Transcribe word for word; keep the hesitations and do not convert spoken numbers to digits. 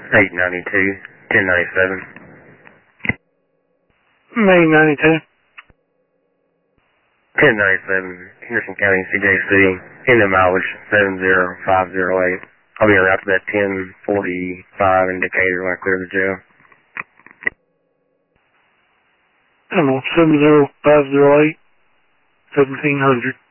eight ninety-two, ten ninety-seven. eight ninety-two. ten ninety-seven, Henderson County, C J C, in the mileage seven zero five zero eight. I'll be around to that ten forty-five indicator when I clear the jail. I'm on seven zero five zero eight, seventeen hundred.